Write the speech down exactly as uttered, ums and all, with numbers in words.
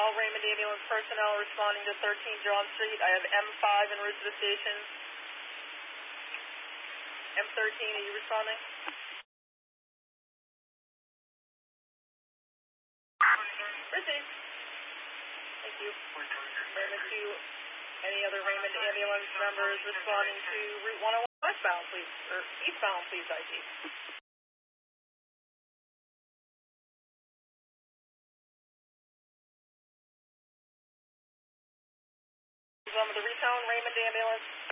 all Raymond ambulance personnel responding to thirteen John Street. I have M five en route to the station. M thirteen, are you responding? Received. Thank you. Raymond two, any other Raymond ambulance members responding to Route one oh one westbound, please, or eastbound, please, I T. One with the Retown Raymond ambulance.